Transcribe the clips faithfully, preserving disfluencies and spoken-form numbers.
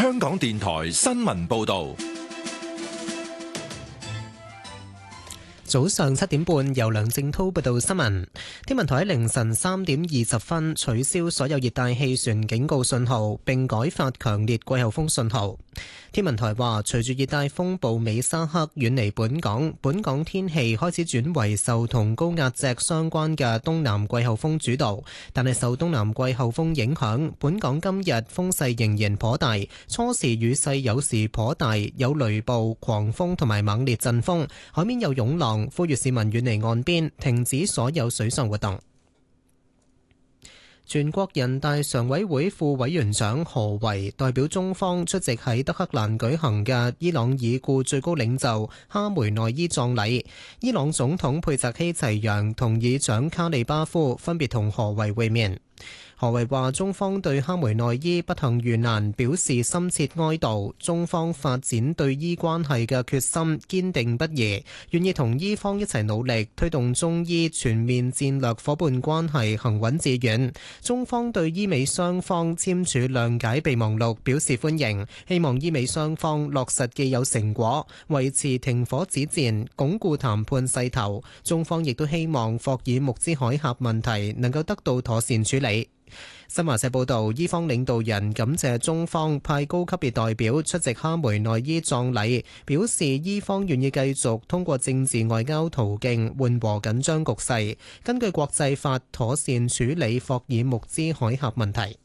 香港電台新聞報道。 早上七點半，由梁正濤報道新聞。天文台喺凌晨三點二十分取消所有熱帶氣旋警告信號，並改發強烈季候風信號。天文台話，隨住熱帶風暴美沙克遠離本港，本港天氣開始轉為受同高壓脊相關嘅東南季候風主導，但係受東南季候風影響，本港今日風勢仍然頗大，初時雨勢有時頗大，有雷暴、狂風同埋猛烈陣風，海面有湧浪，呼籲市民遠離岸邊，停止所有水上活動。全國人大常委會副委員長何為代表中方出席喺德黑蘭舉行嘅伊朗已故最高領袖哈梅內伊葬禮。伊朗總統佩澤希齊揚同議長卡利巴夫分別同何為會面。何為話，中方對哈梅內伊不幸遇難表示深切哀悼，中方發展對伊關係嘅決心堅定不移，願意同伊方一齊努力推動中伊全面戰略夥伴關係行穩致遠。中方對伊美雙方簽署諒解備忘錄表示歡迎，希望伊美雙方落實既有成果，維持停火止戰，鞏固談判勢頭。中方亦都希望霍爾木茲海峽問題能夠得到妥善處理。新華社報道，伊方領導人感謝中方派高級別代表出席哈梅內伊葬禮，表示伊方願意繼續通過政治外交途徑緩和緊張局勢，根據國際法妥善處理霍爾木茲海峽問題。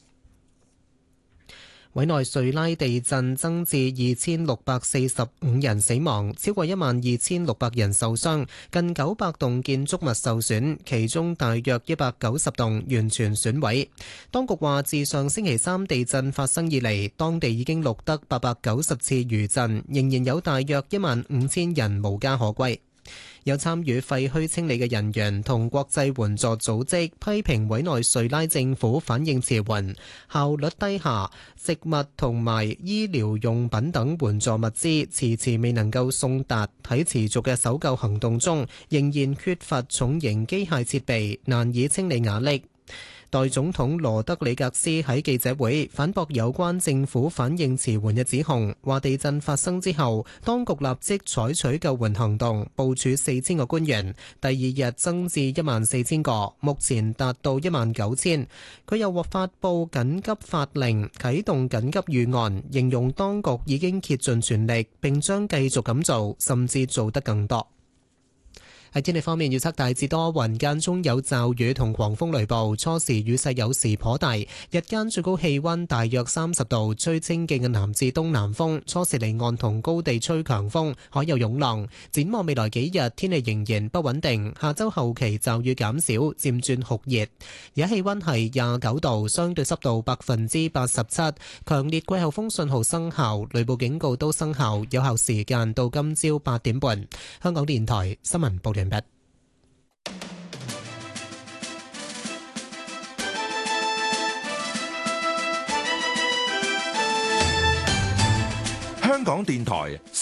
委內瑞拉地震增至二千六百四十五人死亡，超過一萬二千六百人受傷，近九百棟建築物受損，其中大約一百九十棟完全損毀。當局話，自上星期三地震發生以嚟，當地已經錄得八百九十次餘震，仍然有大約一萬五千人無家可歸。有參與廢墟清理嘅人員同國際援助組織批評委內瑞拉政府反應遲緩、效率低下，食物同埋醫療用品等援助物資遲遲未能夠送達。喺持續嘅搜救行動中，仍然缺乏重型機械設備，難以清理瓦礫。代總統羅德里格斯喺記者會反駁有關政府反應遲緩嘅指控，話地震發生之後，當局立即採取救援行動，部署四千個官員，第二日增至一萬四千個，目前達到一萬九千。佢又獲發布緊急法令，啟動緊急預案，形容當局已經竭盡全力，並將繼續咁做，甚至做得更多。喺天氣方面，預測大致多雲，間中有驟雨同狂風雷暴，初時雨勢有時頗大，日間最高氣溫大約三十度，吹清勁嘅南至東南風，初時離岸同高地吹強風，海有湧浪。展望未來幾日，天氣仍然不穩定，下周後期驟雨減少，漸轉酷熱。而家氣溫係廿九度，相對濕度百分之八十七，強烈季候風信號生效，雷暴警告都生效，有效時間到今朝八點半。香港電台新聞報道。 香港電台